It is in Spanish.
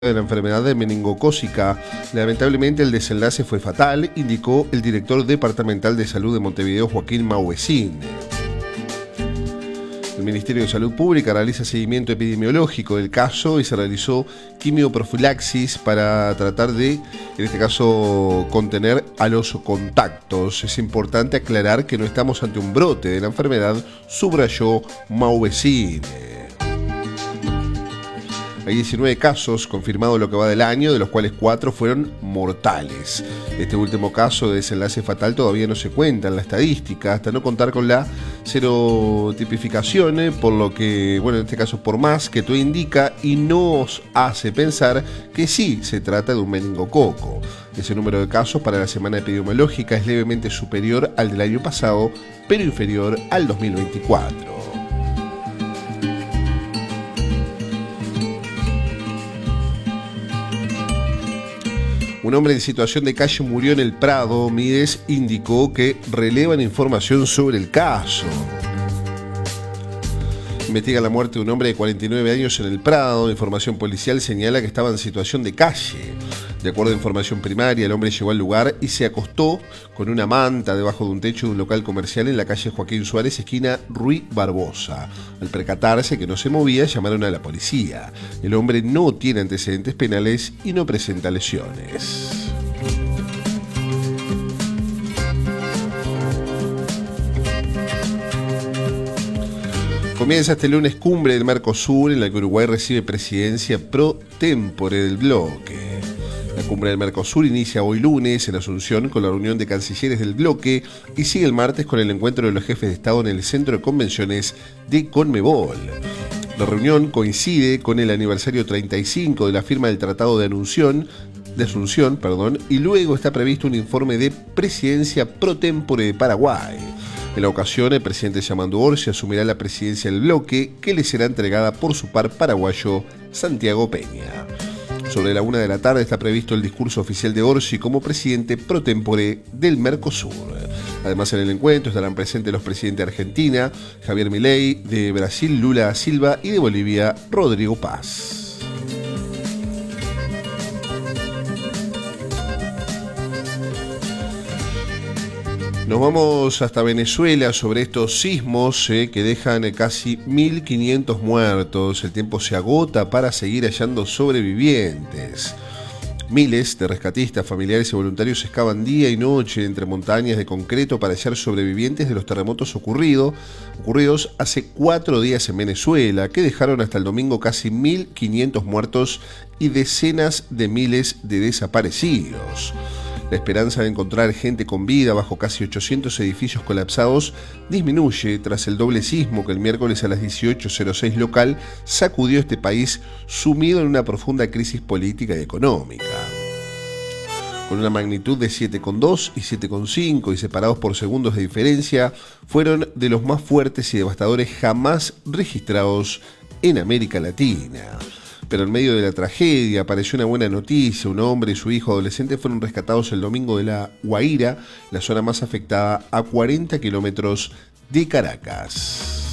de la enfermedad de meningocócica. Lamentablemente el desenlace fue fatal, indicó el director departamental de salud de Montevideo, Joaquín Mauesín. El Ministerio de Salud Pública realiza seguimiento epidemiológico del caso y se realizó quimioprofilaxis para tratar de, en este caso, contener a los contactos. Es importante aclarar que no estamos ante un brote de la enfermedad, subrayó Mauesín. Hay 19 casos confirmados lo que va del año, de los cuales 4 fueron mortales. Este último caso de desenlace fatal todavía no se cuenta en la estadística, hasta no contar con la serotipificación, por lo que, bueno, en este caso por más que todo indica y nos hace pensar que sí se trata de un meningococo. Ese número de casos para la semana epidemiológica es levemente superior al del año pasado, pero inferior al 2024. Un hombre en situación de calle murió en el Prado. Mides indicó que relevan información sobre el caso. Investiga la muerte de un hombre de 49 años en el Prado. Información policial señala que estaba en situación de calle. De acuerdo a información primaria, el hombre llegó al lugar y se acostó con una manta debajo de un techo de un local comercial en la calle Joaquín Suárez, esquina Ruy Barbosa. Al percatarse que no se movía, llamaron a la policía. El hombre no tiene antecedentes penales y no presenta lesiones. Comienza este lunes cumbre del Mercosur, en la que Uruguay recibe presidencia pro tempore del bloque. La cumbre del Mercosur inicia hoy lunes en Asunción con la reunión de cancilleres del bloque y sigue el martes con el encuentro de los jefes de Estado en el Centro de Convenciones de Conmebol. La reunión coincide con el aniversario 35 de la firma del Tratado de Asunción, y luego está previsto un informe de presidencia pro tempore de Paraguay. En la ocasión, el presidente Yamandu Orsi asumirá la presidencia del bloque, que le será entregada por su par paraguayo, Santiago Peña. Sobre la 1 de la tarde está previsto el discurso oficial de Orsi como presidente pro tempore del Mercosur. Además, en el encuentro estarán presentes los presidentes de Argentina, Javier Milei, de Brasil, Lula da Silva, y de Bolivia, Rodrigo Paz. Nos vamos hasta Venezuela sobre estos sismos que dejan casi 1.500 muertos. El tiempo se agota para seguir hallando sobrevivientes. Miles de rescatistas, familiares y voluntarios excavan día y noche entre montañas de concreto para hallar sobrevivientes de los terremotos ocurridos hace 4 días en Venezuela, que dejaron hasta el domingo casi 1.500 muertos y decenas de miles de desaparecidos. La esperanza de encontrar gente con vida bajo casi 800 edificios colapsados disminuye tras el doble sismo que el miércoles a las 18:06 local sacudió este país sumido en una profunda crisis política y económica. Con una magnitud de 7,2 y 7,5 y separados por segundos de diferencia, fueron de los más fuertes y devastadores jamás registrados en América Latina. Pero en medio de la tragedia apareció una buena noticia. Un hombre y su hijo adolescente fueron rescatados el domingo de La Guaira, la zona más afectada, a 40 kilómetros de Caracas.